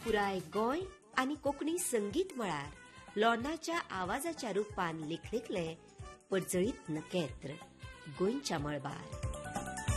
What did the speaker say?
पुराय गोंय आनी कोंकणी संगीत मळार लोर्नाच्या आवाजाच्या रुपान लिखलिखले पडजळीत नकेत्र गोंयच्या मळबार.